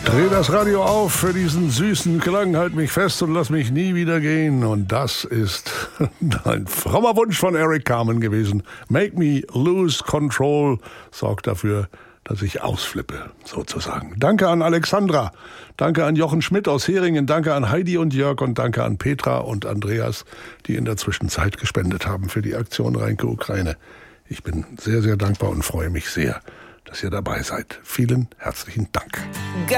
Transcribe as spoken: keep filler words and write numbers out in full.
Dreh das Radio auf für diesen süßen Klang, halt mich fest und lass mich nie wieder gehen. Und das ist ein frommer Wunsch von Eric Carmen gewesen. Make me lose control sorgt dafür, dass ich ausflippe, sozusagen. Danke an Alexandra, danke an Jochen Schmidt aus Heringen, danke an Heidi und Jörg und danke an Petra und Andreas, die in der Zwischenzeit gespendet haben für die Aktion Reinke Ukraine. Ich bin sehr, sehr dankbar und freue mich sehr, dass ihr dabei seid. Vielen herzlichen Dank.